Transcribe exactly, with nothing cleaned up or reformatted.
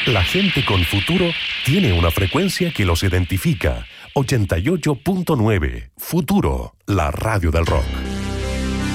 La gente con futuro tiene una frecuencia que los identifica. ochenta y ocho punto nueve. Futuro, la radio del rock.